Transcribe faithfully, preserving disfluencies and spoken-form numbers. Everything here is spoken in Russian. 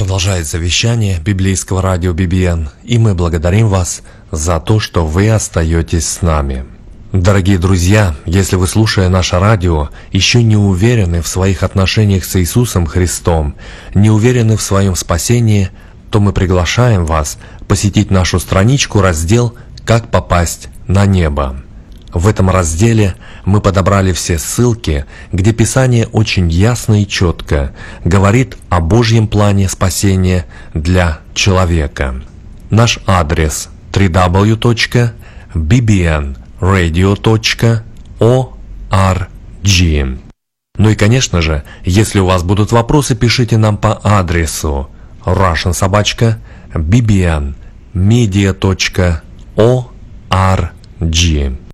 Продолжается вещание библейского радио би би эн, и мы благодарим вас за то, что вы остаетесь с нами. Дорогие друзья, если вы, слушая наше радио, еще не уверены в своих отношениях с Иисусом Христом, не уверены в своем спасении, то мы приглашаем вас посетить нашу страничку, раздел «Как попасть на небо». В этом разделе мы подобрали все ссылки, где Писание очень ясно и четко говорит о Божьем плане спасения для человека. Наш адрес дабл ю дабл ю дабл ю точка би би эн радио точка орг. Ну и, конечно же, если у вас будут вопросы, пишите нам по адресу russian собака би би эн медиа точка орг.